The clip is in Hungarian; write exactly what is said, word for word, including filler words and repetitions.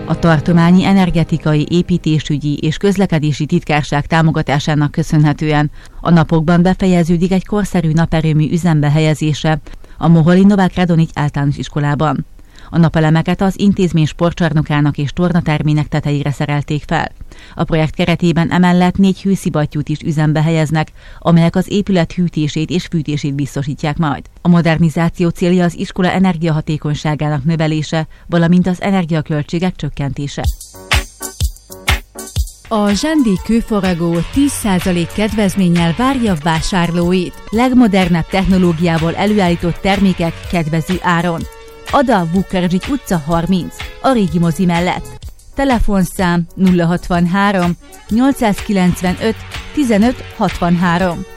A tartományi energetikai, építésügyi és közlekedési titkárság támogatásának köszönhetően a napokban befejeződik egy korszerű naperőmű üzembe helyezése a Moholi Novák Radonics általános iskolában. A napelemeket az intézmény sportcsarnokának és tornatermének tetejére szerelték fel. A projekt keretében emellett négy hőszivattyút is üzembe helyeznek, amelyek az épület hűtését és fűtését biztosítják majd. A modernizáció célja az iskola energiahatékonyságának növelése, valamint az energiaköltségek csökkentése. A Zsendi kőfaragó tíz százalék kedvezménnyel várja vásárlóit. Legmodernebb technológiával előállított termékek kedvező áron. Ada Vukerdzsics utca harminc, a régi mozi mellett. Telefonszám nulla hatvanhárom nyolcszázkilencvenöt tizenöt hatvanhárom.